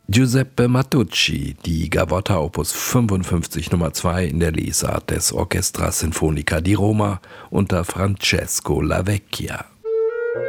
Giuseppe Matucci, die Gavotta Opus 55 Nummer 2 in der Lesart des Orchestra Sinfonica di Roma unter Francesco Lavecchia.